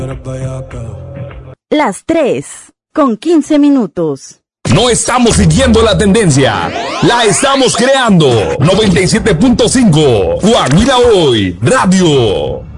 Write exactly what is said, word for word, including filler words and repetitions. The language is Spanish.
Las tres, con quince minutos. No estamos siguiendo la tendencia, la estamos creando. noventa y siete punto cinco, Guajira Hoy, Radio.